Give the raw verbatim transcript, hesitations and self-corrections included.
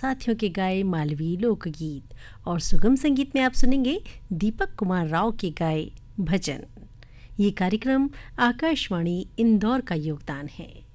साथियों के गाए मालवी लोकगीत और सुगम संगीत में आप सुनेंगे दीपक कुमार राव के गाए भजन। ये कार्यक्रम आकाशवाणी इंदौर का योगदान है।